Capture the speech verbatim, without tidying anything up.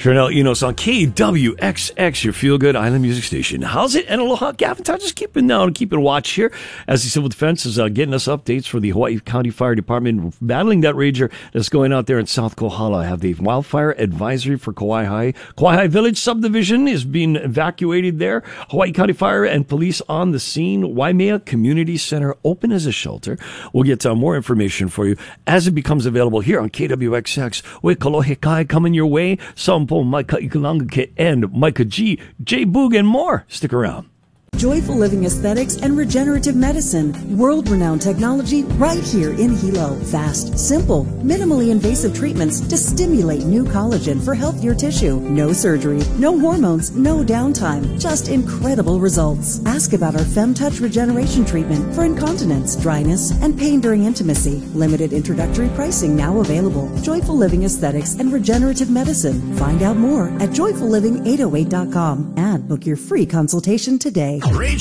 Chanel Enos on K W X X, your feel-good island music station. How's it? And aloha, Gavin Todd, just keeping now and keeping watch here as the Civil Defense is uh, getting us updates for the Hawaii County Fire Department battling that rager that's going out there in South Kohala. I have the wildfire advisory for Kauai High. Kauai High Village subdivision is being evacuated there. Hawaii County Fire and police on the scene. Waimea Community Center open as a shelter. We'll get uh, more information for you as it becomes available here on K W X X. With Kalohe Kai coming your way. Some Micah Ikalanga and Micah G, J Boog, and more. Stick around. Joyful Living Aesthetics and Regenerative Medicine. World-renowned technology right here in Hilo. Fast, simple, minimally invasive treatments to stimulate new collagen for healthier tissue. No surgery, no hormones, no downtime. Just incredible results. Ask about our FemTouch Regeneration Treatment for incontinence, dryness, and pain during intimacy. Limited introductory pricing now available. Joyful Living Aesthetics and Regenerative Medicine. Find out more at joyful living eight oh eight dot com and book your free consultation today. Rage